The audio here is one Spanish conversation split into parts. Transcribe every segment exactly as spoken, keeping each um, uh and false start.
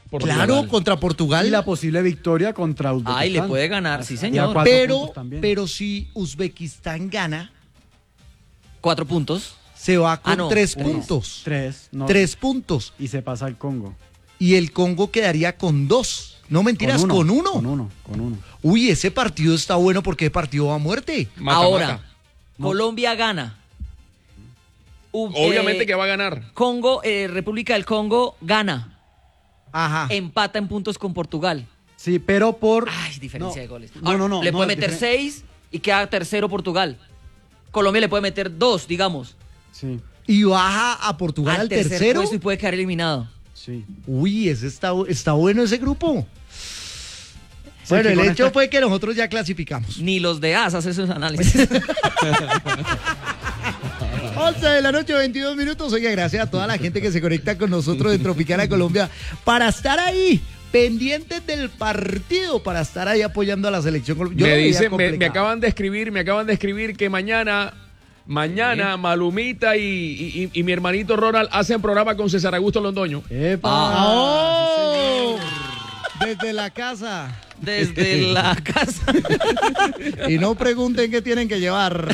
Portugal. Claro, contra Portugal. Y la posible victoria contra Uzbekistán. Ay, le puede ganar, sí, señor. Pero, pero si Uzbekistán gana, cuatro puntos. Se va con Ah, no, tres uno. puntos. Tres. No. Tres puntos. Y se pasa al Congo. Y el Congo quedaría con dos. No mentiras, Con uno, con uno. Con uno, con uno. Uy, ese partido está bueno porque ese partido va a muerte. Mata, Ahora, mata. Colombia gana. U- Obviamente eh, que va a ganar. Congo, eh, República del Congo gana. Ajá. Empata en puntos con Portugal. Sí, pero por... Ay, diferencia No. de goles. No, Ahora, no, no, Le no, puede es meter diferen- seis y queda tercero Portugal. Colombia le puede meter dos, digamos. Sí, Y baja a Portugal al, al tercer tercero. puesto y puede quedar eliminado. sí. Uy, ese está, está bueno ese grupo. Sí, Bueno, que el con hecho esta- fue que nosotros ya clasificamos. Ni los de A S hacen esos análisis. once de la noche, veintidós minutos. Oiga, gracias a toda la gente que se conecta con nosotros de Tropicana Colombia para estar ahí, pendientes del partido, para estar ahí apoyando a la selección colombiana. Me dicen, me, me acaban de escribir, me acaban de escribir que mañana, mañana Malumita y, y- y- y mi hermanito Ronald hacen programa con César Augusto Londoño. ¡Epa! ¡Oh! Desde la casa. Desde la casa. Y no pregunten qué tienen que llevar.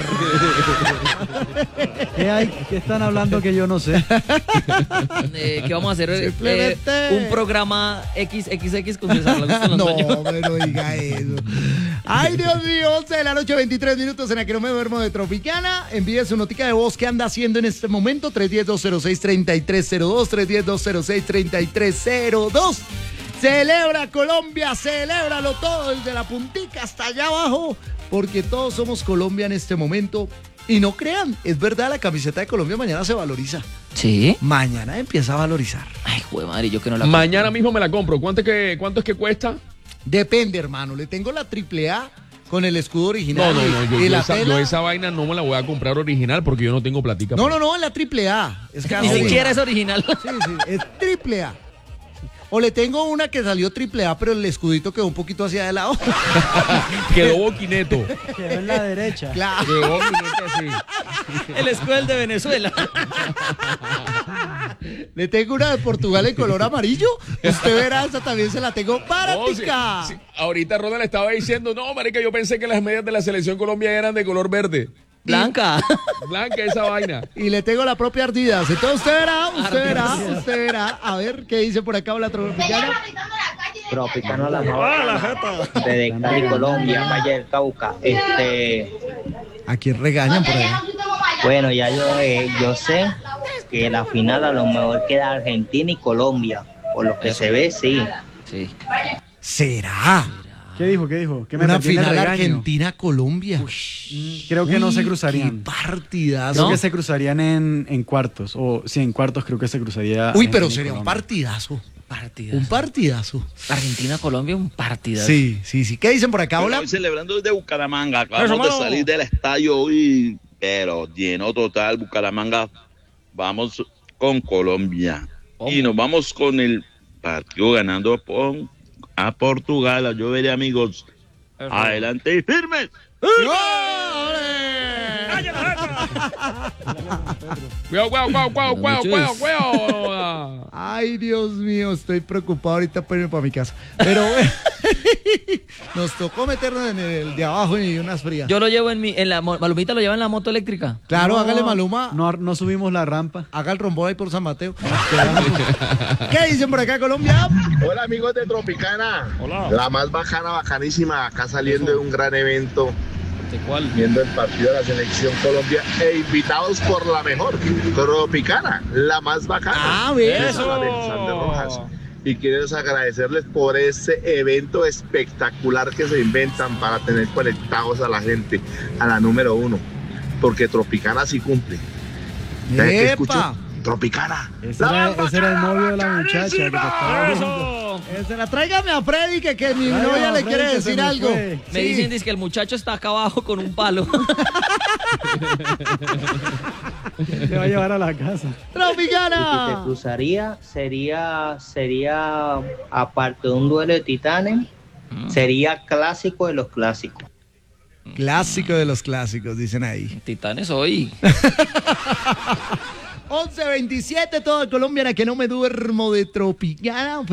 ¿Qué hay? ¿Qué están hablando que yo no sé? Eh, ¿Qué vamos a hacer? Eh, Simplemente- un programa equis equis equis con César Augusto Londoño. No, me lo diga eso. Ay, Dios mío, once de la noche, veintitrés minutos en la que no me duermo de Tropicana. Envíe su notica de voz que anda haciendo en este momento. tres uno cero, dos cero seis, tres tres cero dos, tres uno cero, dos cero seis, tres tres cero dos. Celebra Colombia, celébralo todo desde la puntica hasta allá abajo, porque todos somos Colombia en este momento. Y no crean, es verdad, la camiseta de Colombia mañana se valoriza. ¿Sí? Mañana empieza a valorizar. Ay, joder, madre, yo que no la Mañana mismo me la compro. ¿Cuánto es que, cuánto es que cuesta? Depende, hermano. Le tengo la triple A con el escudo original. No, no, y- no. Yo, y yo la esa, tela. yo esa vaina no me la voy a comprar original porque yo no tengo platica. No, no, no, en la triple A. Es Ni casi- siquiera es original. Sí, sí, es triple A. O le tengo una que salió triple A, pero el escudito quedó un poquito hacia de lado. Quedó boquineto. Quedó en la derecha. Claro. Quedó boquineto así. El escudo de Venezuela. Le tengo una de Portugal en color amarillo. Usted verá, esa también se la tengo No, baratica. sí, sí. Ahorita Ronald estaba diciendo, no, marica, yo pensé que las medias de la selección Colombia eran de color verde. Blanca. Blanca esa vaina. Y le tengo la propia Ardidas. Entonces usted verá, usted verá, Ardidas. usted verá. A ver qué dice por acá la tropicana. Tropicana la mejor desde Cali, Colombia, Valle del Cauca. Este, ¿A quién regañan por ahí? bueno, ya yo, eh, yo sé que la final a lo mejor queda Argentina y Colombia. Por lo que se ve, sí. Sí. ¿Será? ¿Qué dijo? ¿Qué dijo? ¿Qué me Una perdí en el final regaño? Argentina-Colombia. Mm, Creo que no se Uy, cruzarían. Qué partidazo. Creo ¿No? que se cruzarían en, en cuartos. O sí, en cuartos creo que se cruzaría. Uy, pero Argentina y sería un Colombia. partidazo. Partidazo. Un partidazo. Argentina-Colombia, un partidazo. Sí, sí, sí. ¿Qué dicen por acá? Hola. Estoy celebrando desde Bucaramanga. Acabamos de salir del estadio hoy, pero lleno total Bucaramanga. Vamos con Colombia. Y nos vamos con el partido ganando por, a Portugal. Yo veré, amigos. Adelante y firmes. Cuidado, cuidado, cuidado, cuidado, cuidado, cuidado, cuidado. Ay, Dios mío, estoy preocupado ahorita por irme para mi casa. Pero bueno, nos tocó meternos en el de abajo y unas frías. Yo lo llevo en mi, en la mo- Malumita lo lleva en la moto eléctrica. Claro, No, hágale Maluma. No, no subimos la rampa. Haga el rombón ahí por San Mateo. ¿Qué dicen por acá, Colombia? Hola amigos de Tropicana. Hola. La más bacana, bacanísima, acá saliendo de un gran evento, ¿De cuál? viendo el partido de la selección Colombia e invitados por la mejor, Tropicana, la más bacana. Ah, bien. Eso. La Alexander Rojas. Y quiero agradecerles por ese evento espectacular que se inventan para tener conectados a la gente, a la número uno, porque Tropicana sí cumple. ¿Sabes qué escucho? ¡Epa! Tropicana. Ese era, ese era el novio de la muchacha que te estaba hablando. Ese la tráigame a Freddy, que, que mi Tráigame novia a le Freddy, quiere que se decir me algo. fue. Me Sí. dicen dice que el muchacho está acá abajo con un palo. Te va a llevar a la casa. Y si se ¡Tropicana! cruzaría, sería, sería, aparte de un duelo de titanes, sería clásico de los clásicos. Clásico de los clásicos, dicen ahí. Titanes hoy. once veintisiete, todo Colombia, en la que no me duermo de Tropicana.